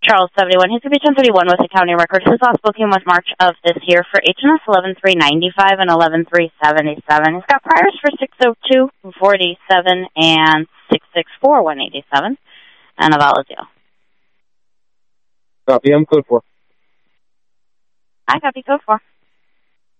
Charles 71. He's going to be 1031 with the county record. His last booking was March of this year for H&S 11395 and 11377. He's got priors for 602, 47, and 664, 187. And a valid deal. Copy. I'm code 4. I copy code 4.